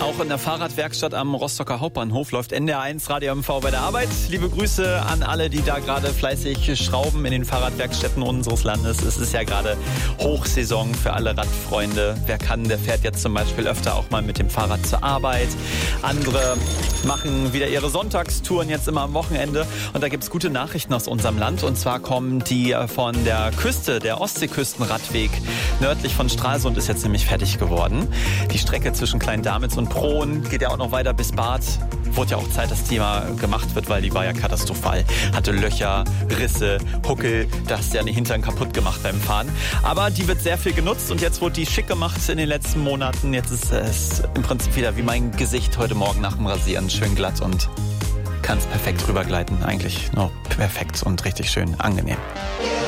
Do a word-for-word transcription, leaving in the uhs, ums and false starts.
Auch in der Fahrradwerkstatt am Rostocker Hauptbahnhof läuft N D R eins Radio M V bei der Arbeit. Liebe Grüße an alle, die da gerade fleißig schrauben in den Fahrradwerkstätten unseres Landes. Es ist ja gerade Hochsaison für alle Radfreunde. Wer kann, der fährt jetzt zum Beispiel öfter auch mal mit dem Fahrrad zur Arbeit. Andere machen wieder ihre Sonntagstouren jetzt immer am Wochenende. Und da gibt es gute Nachrichten aus unserem Land. Und zwar kommen die von der Küste, der Ostseeküstenradweg nördlich von Stralsund ist jetzt nämlich fertig geworden. Die Strecke zwischen Klein-Damitz und Prohn geht ja auch noch weiter bis Bad. Wurde ja auch Zeit, dass die mal gemacht wird, weil die war ja katastrophal. Hatte Löcher, Risse, Huckel, da hast du ja den Hintern kaputt gemacht beim Fahren. Aber die wird sehr viel genutzt und jetzt wurde die schick gemacht in den letzten Monaten. Jetzt ist es im Prinzip wieder wie mein Gesicht heute Morgen nach dem Rasieren. Schön glatt und kann es perfekt rübergleiten. Eigentlich nur perfekt und richtig schön angenehm.